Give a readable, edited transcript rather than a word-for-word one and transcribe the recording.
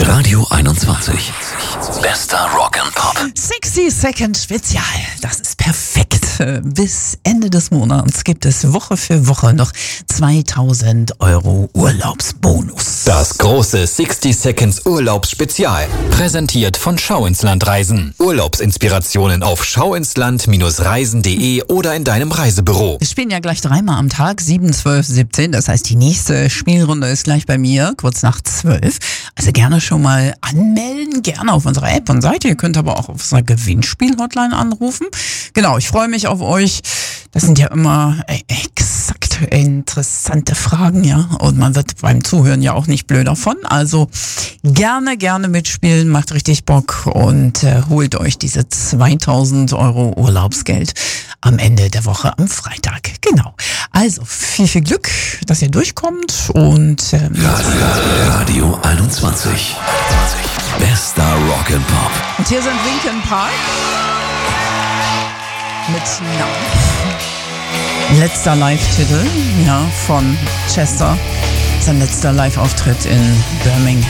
Radio 21. Bester Rock and Pop. 60 Second Spezial. Das ist perfekt. Bis Ende des Monats gibt es Woche für Woche noch 2000 € Urlaubsbonus. Das große 60 Seconds Urlaubsspezial. Präsentiert von Schau ins Land Reisen. Urlaubsinspirationen auf schauinsland-reisen.de oder in deinem Reisebüro. Wir spielen ja gleich dreimal am Tag, 7, 12, 17. Das heißt, die nächste Spielrunde ist gleich bei mir, kurz nach 12. Also gerne schon mal anmelden, gerne auf unserer App und Seite. Ihr könnt aber auch auf unserer Gewinnspiel-Hotline anrufen. Genau, ich freue mich auf euch. Das sind ja immer exakt interessante Fragen, ja. Und man wird beim Zuhören ja auch nicht blöd davon. Also gerne mitspielen, macht richtig Bock und holt euch diese 2000 € Urlaubsgeld am Ende der Woche am Freitag. Genau. Also viel Glück, dass ihr durchkommt und Radio 21. Bester Rock and Pop. und hier sind Linkin Park mit Now. Letzter Live-Titel, ja, von Chester. Sein letzter Live-Auftritt in Birmingham.